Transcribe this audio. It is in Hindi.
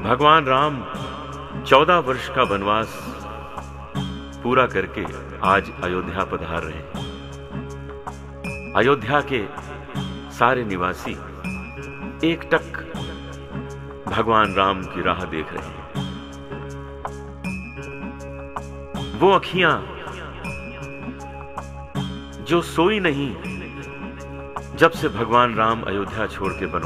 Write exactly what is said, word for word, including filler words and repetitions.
भगवान राम चौदह वर्ष का वनवास पूरा करके आज अयोध्या पधार रहे हैं। अयोध्या के सारे निवासी एकटक भगवान राम की राह देख रहे हैं। वो अखियां जो सोई नहीं जब से भगवान राम अयोध्या छोड़ के